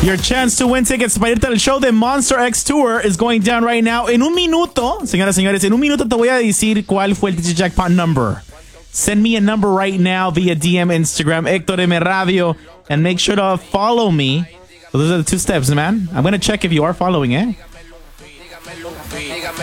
Your chance to win tickets para irte al show de Monster X Tour is going down right now. En un minuto, señoras y señores, en un minuto te voy a decir cuál fue el DJ Jackpot number. Send me a number right now via DM Instagram, Héctor M. Radio, and make sure to follow me. So those are the 2 steps, man. I'm going to check if you are following, eh?